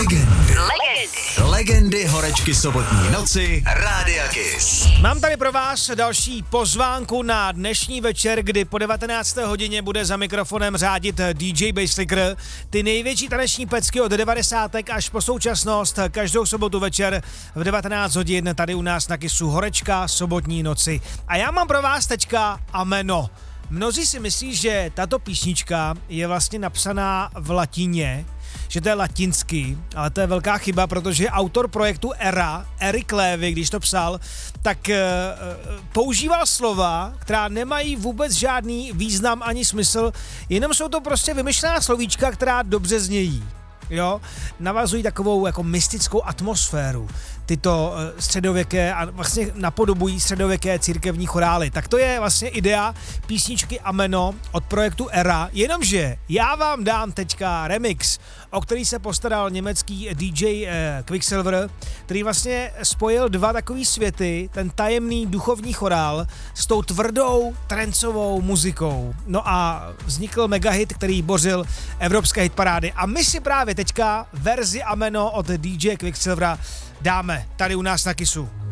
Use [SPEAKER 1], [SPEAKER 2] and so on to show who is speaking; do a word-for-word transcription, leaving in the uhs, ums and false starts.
[SPEAKER 1] Legendy. Legendy. Legendy horečky sobotní noci Rádia Kiss.
[SPEAKER 2] Mám tady pro vás další pozvánku na dnešní večer, kdy po devatenácté hodině bude za mikrofonem řádit D J Basslicker. Ty největší taneční pecky od devadesátek až po současnost každou sobotu večer v devatenáct hodin tady u nás na Kissu horečka sobotní noci. A já mám pro vás teďka Ameno. Mnozí si myslí, že tato písnička je vlastně napsaná v latině, že to je latinsky, ale to je velká chyba, protože autor projektu Era, Eric Lévy, když to psal, tak e, používal slova, která nemají vůbec žádný význam ani smysl, jenom jsou to prostě vymyšlená slovíčka, která dobře znějí. Jo, navazují takovou jako mystickou atmosféru tyto uh, středověké a vlastně napodobují středověké církevní chorály. Tak to je vlastně idea písničky Ameno od projektu Era, jenomže já vám dám teďka remix, o který se postaral německý D J uh, Quicksilver, který vlastně spojil dva takový světy, ten tajemný duchovní chorál s tou tvrdou trencovou muzikou. No a vznikl megahit, který bořil evropské hitparády. A my si právě teďka verzi Ameno od D J Quicksilvera dáme tady u nás na Kissu.